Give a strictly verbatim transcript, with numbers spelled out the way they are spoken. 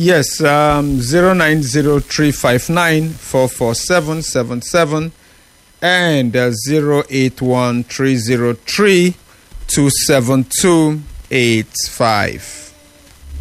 Yes, um, zero nine zero three five nine four four seven seven seven and uh, zero eight one three zero three two seven two eight five.